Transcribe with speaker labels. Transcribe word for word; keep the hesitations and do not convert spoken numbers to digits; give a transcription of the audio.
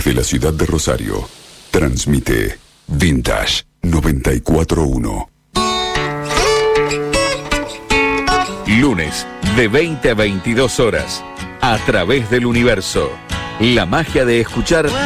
Speaker 1: Desde la ciudad de Rosario, transmite Vintage noventa y cuatro uno.
Speaker 2: Lunes, de veinte a veintidós horas, a través del universo. La magia de escuchar